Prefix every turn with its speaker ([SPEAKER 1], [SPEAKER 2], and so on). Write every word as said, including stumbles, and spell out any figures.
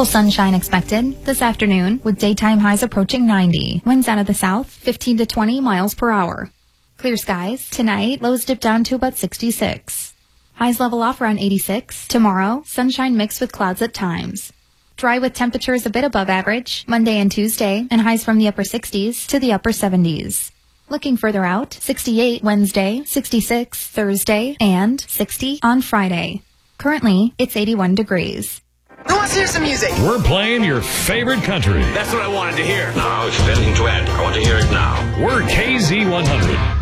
[SPEAKER 1] Local sunshine expected this afternoon with daytime highs approaching ninety. Winds out of the south, fifteen to twenty miles per hour. Clear skies. Tonight, lows dip down to about sixty-six. Highs level off around eighty-six. Tomorrow, sunshine mixed with clouds at times. Dry with temperatures a bit above average Monday and Tuesday, and highs from the upper sixties to the upper seventies. Looking further out, sixty-eight Wednesday, sixty-six Thursday, and sixty on Friday. Currently, it's eighty-one degrees.
[SPEAKER 2] Who wants to hear some music?
[SPEAKER 3] We're playing your favorite country.
[SPEAKER 4] That's what I wanted to hear.
[SPEAKER 5] Now, if you've anything to add, I want to hear it now.
[SPEAKER 3] We're K Z one hundred.